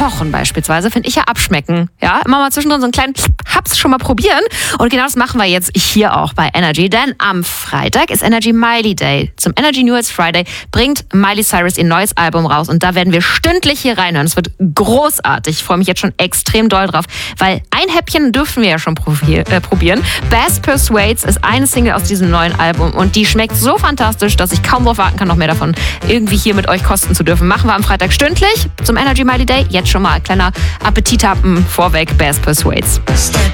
Kochen beispielsweise, finde ich ja abschmecken. Ja, immer mal zwischendrin so einen kleinen Haps schon mal probieren. Und genau das machen wir jetzt hier auch bei Energy. Denn am Freitag ist Energy Miley Day. Zum Energy New Hits Friday bringt Miley Cyrus ihr neues Album raus. Und da werden wir stündlich hier reinhören. Es wird großartig. Ich freue mich jetzt schon extrem doll drauf. Weil ein Häppchen dürfen wir ja schon probieren. Best Persuades ist eine Single aus diesem neuen Album. Und die schmeckt so fantastisch, dass ich kaum darauf warten kann, noch mehr davon irgendwie hier mit euch kosten zu dürfen. Machen wir am Freitag stündlich zum Energy Miley Day. Jetzt schon mal ein kleiner Appetithappen vorweg. Best Persuades.